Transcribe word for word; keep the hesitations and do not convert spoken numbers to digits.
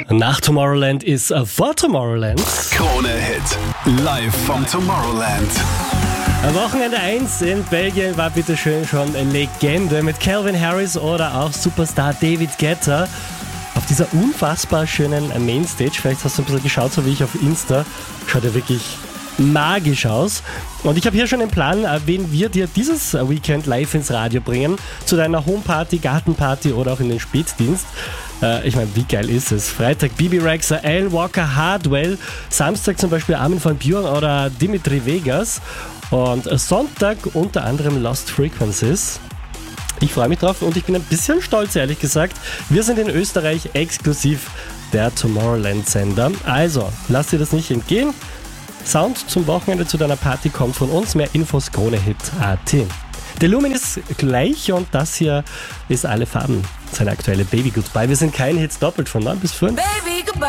Nach Tomorrowland ist vor Tomorrowland. Krone Hit, live vom Tomorrowland. Wochenende eins in Belgien war bitteschön schon eine Legende mit Calvin Harris oder auch Superstar David Guetta auf dieser unfassbar schönen Mainstage. Vielleicht hast du ein bisschen geschaut, so wie ich auf Insta. Schaut ja wirklich magisch aus. Und ich habe hier schon einen Plan, wen wir dir dieses Weekend live ins Radio bringen. Zu deiner Homeparty, Gartenparty oder auch in den Spätdienst. Äh, ich meine, wie geil ist es? Freitag Bibi Rexha, Alan Walker, Hardwell. Samstag zum Beispiel Armin van Buuren oder Dimitri Vegas. Und Sonntag unter anderem Lost Frequencies. Ich freue mich drauf und ich bin ein bisschen stolz, ehrlich gesagt. Wir sind in Österreich exklusiv der Tomorrowland-Sender. Also, lass dir das nicht entgehen. Sound zum Wochenende zu deiner Party kommt von uns. Mehr Infos kronehit punkt at. Der Lumin ist gleich und das hier ist Alle Farben. Seine aktuelle Baby Goodbye. Wir sind kein Hits doppelt von neun bis fünf.